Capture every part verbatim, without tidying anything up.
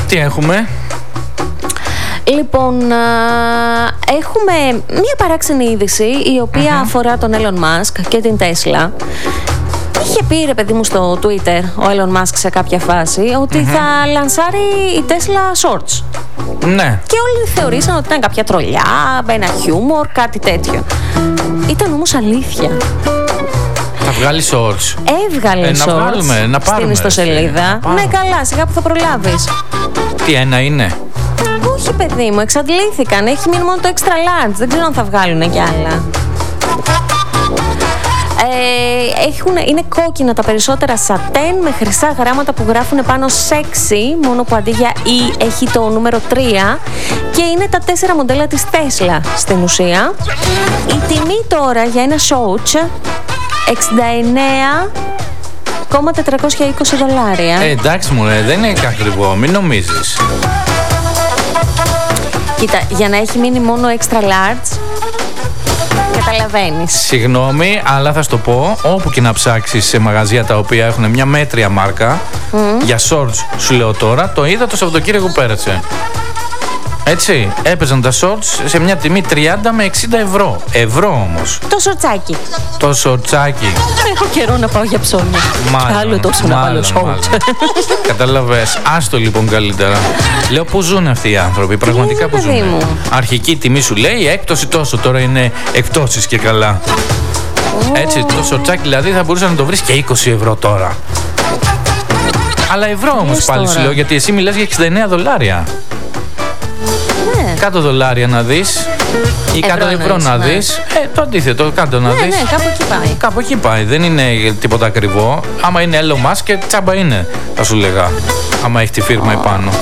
Τι έχουμε? Λοιπόν, α, έχουμε μία παράξενη είδηση η οποία mm-hmm. αφορά τον Elon Musk και την Tesla. Είχε πει, ρε παιδί μου, στο Twitter ο Elon Musk σε κάποια φάση ότι mm-hmm. θα λανσάρει η Tesla Shorts. Ναι. Και όλοι θεωρήσαν ότι ήταν κάποια τρολιά, ένα χιούμορ, κάτι τέτοιο. Ήταν όμως αλήθεια. Θα βγάλει shorts. Έβγαλε ε, shorts να βγάλουμε, να πάρουμε, στην ιστοσελίδα. Ναι, καλά, σιγά που θα προλάβεις. Τι ένα είναι? Όχι, παιδί μου, εξαντλήθηκαν. Έχει μείνει μόνο το extra large. Δεν ξέρω αν θα βγάλουν κι άλλα. Ε, έχουν, είναι κόκκινα τα περισσότερα σατέν με χρυσά γράμματα που γράφουν πάνω sexy, μόνο που αντί για E έχει το νούμερο τρία, και είναι τα τέσσερα μοντέλα της Tesla στην ουσία. Η τιμή τώρα για ένα shorts εξήντα εννέα χιλιάδες τετρακόσια είκοσι δολάρια. Ε, εντάξει μου, ρε, δεν είναι ακριβό, μην νομίζεις. Κοίτα, για να έχει μείνει μόνο extra large, καταλαβαίνεις. Συγγνώμη, αλλά θα σου το πω, όπου και να ψάξεις σε μαγαζιά τα οποία έχουν μια μέτρια μάρκα, mm. για shorts σου λέω τώρα, το είδα το Σαββατοκύριακο που πέρασε. Έτσι, έπαιζαν τα shorts σε μια τιμή τριάντα με εξήντα ευρώ. Ευρώ όμως. Το σορτσάκι. Το σορτσάκι. Έχω καιρό να πάω για ψώνια. Μάλλον. Άλλο τόσο να βάλω shorts. Καταλαβες. Άστο λοιπόν καλύτερα. Λέω πού ζουν αυτοί οι άνθρωποι. Πραγματικά πού ζουν. Αρχική τιμή σου λέει, έκπτωση τόσο. Τώρα είναι εκπτώσεις και καλά. Oh. Έτσι, το σορτσάκι δηλαδή θα μπορούσε να το βρεις και είκοσι ευρώ τώρα. Αλλά ευρώ όμως πάλι τώρα σου λέω, γιατί εσύ μιλάς για εξήντα εννέα δολάρια. Κάτω δολάρια να δεις ή κάτω ευρώ να ναι. δεις. Ε, το αντίθετο, κάτω να ναι, δεις. Ναι, κάπου εκεί πάει. Κάπου εκεί πάει. Δεν είναι τίποτα ακριβό. Άμα είναι Elon Musk και τσάμπα είναι, θα σου λέγα. Άμα έχει τη φίρμα oh. επάνω.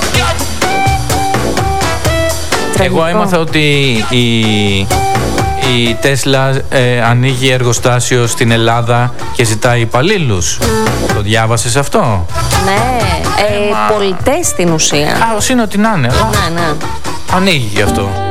Τραγικό. Εγώ έμαθα ότι η, η Tesla ε, ανοίγει εργοστάσιο στην Ελλάδα και ζητάει υπαλλήλους. Mm. Το διάβασες αυτό? Ναι, ε, ε, πολιτές στην ουσία. Α, ως είναι ότι να είναι. Ναι, ναι. Ανοίγει γι' αυτό.